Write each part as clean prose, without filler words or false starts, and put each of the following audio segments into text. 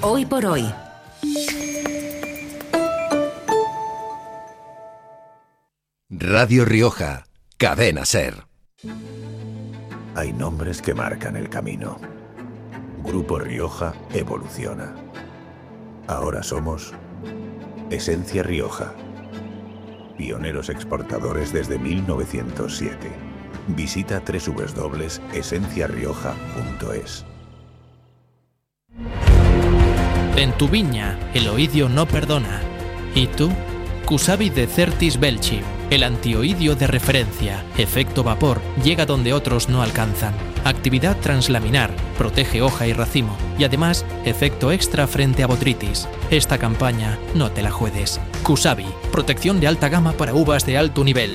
Hoy por hoy. Radio Rioja, Cadena SER. Hay nombres que marcan el camino. Grupo Rioja evoluciona. Ahora somos Esencia Rioja. Pioneros exportadores desde 1907. Visita www.esenciarioja.es. En tu viña, el oidio no perdona. ¿Y tú? Cusavi de Certis Belchi, el antioidio de referencia. Efecto vapor, llega donde otros no alcanzan. Actividad translaminar, protege hoja y racimo. Y además, efecto extra frente a botrytis. Esta campaña no te la juegues. Cusavi, protección de alta gama para uvas de alto nivel.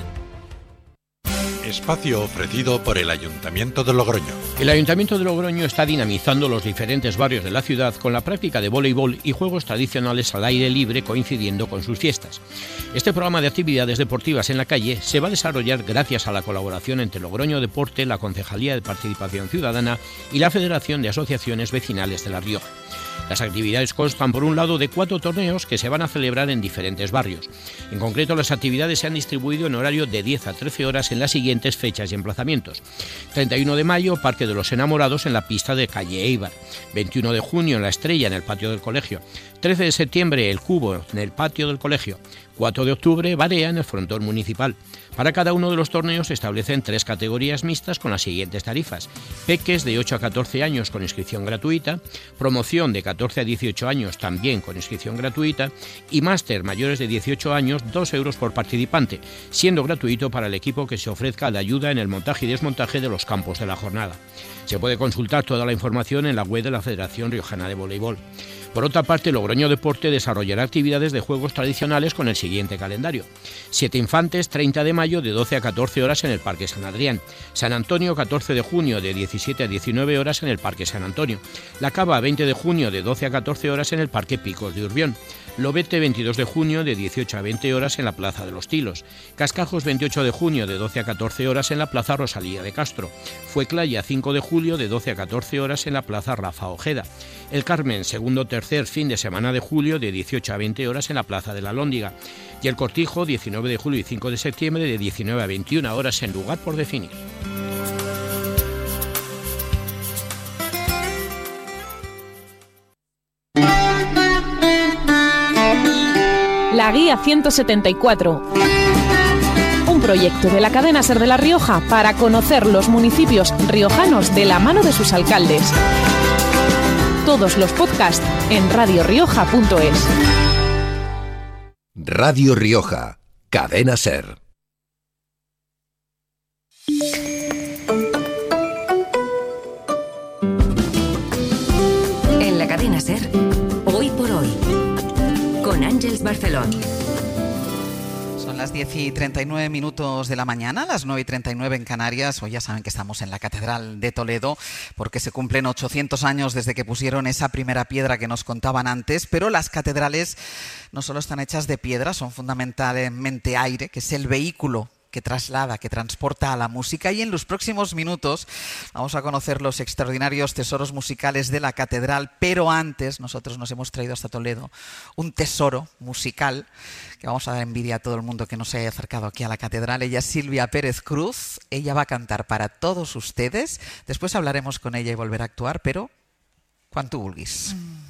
Espacio ofrecido por el Ayuntamiento de Logroño. El Ayuntamiento de Logroño está dinamizando los diferentes barrios de la ciudad con la práctica de voleibol y juegos tradicionales al aire libre coincidiendo con sus fiestas. Este programa de actividades deportivas en la calle se va a desarrollar gracias a la colaboración entre Logroño Deporte, la Concejalía de Participación Ciudadana y la Federación de Asociaciones Vecinales de La Rioja. Las actividades constan, por un lado, de 4 torneos que se van a celebrar en diferentes barrios. En concreto, las actividades se han distribuido en horario de 10 a 13 horas en las siguientes fechas y emplazamientos. 31 de mayo, Parque de los Enamorados en la pista de calle Eibar. 21 de junio, en La Estrella, en el patio del colegio. 13 de septiembre, El Cubo, en el patio del colegio. 4 de octubre, Barea, en el frontón municipal. Para cada uno de los torneos se establecen 3 categorías mixtas con las siguientes tarifas: peques de 8 a 14 años con inscripción gratuita, promoción de 14 a 18 años también con inscripción gratuita y máster mayores de 18 años 2 euros por participante, siendo gratuito para el equipo que se ofrezca la ayuda en el montaje y desmontaje de los campos de la jornada. Se puede consultar toda la información en la web de la Federación Riojana de Voleibol. Por otra parte, Logroño Deporte desarrollará actividades de juegos tradicionales con el siguiente calendario: 7 Infantes, 30 de mayo, de 12 a 14 horas en el Parque San Adrián; San Antonio, 14 de junio, de 17 a 19 horas en el Parque San Antonio; La Cava, 20 de junio, de 12 a 14 horas en el Parque Picos de Urbión; Lobete, 22 de junio, de 18 a 20 horas en la Plaza de los Tilos; Cascajos, 28 de junio, de 12 a 14 horas en la Plaza Rosalía de Castro; Fueclaya, 5 de julio, de 12 a 14 horas en la Plaza Rafa Ojeda; El Carmen, segundo o tercer fin de semana de julio, de 18 a 20 horas en la Plaza de la Alhóndiga; y El Cortijo, 19 de julio y 5 de septiembre, de 19 a 21 horas en lugar por definir. La Guía 174. Un proyecto de la cadena SER de La Rioja para conocer los municipios riojanos de la mano de sus alcaldes. Todos los podcasts en radiorioja.es. Radio Rioja, Cadena SER. En la cadena SER, Hoy por Hoy, con Ángeles Barcelón. Son las 10:39 de la mañana, las 9:39 en Canarias. Hoy ya saben que estamos en la Catedral de Toledo porque se cumplen 800 años desde que pusieron esa primera piedra que nos contaban antes, pero las catedrales no solo están hechas de piedra, son fundamentalmente aire, que es el vehículo que traslada, que transporta a la música, y en los próximos minutos vamos a conocer los extraordinarios tesoros musicales de la catedral, pero antes nosotros nos hemos traído hasta Toledo un tesoro musical que vamos a dar envidia a todo el mundo que no se haya acercado aquí a la catedral. Ella es Silvia Pérez Cruz, ella va a cantar para todos ustedes, después hablaremos con ella y volverá a actuar, pero quan tu vulguis.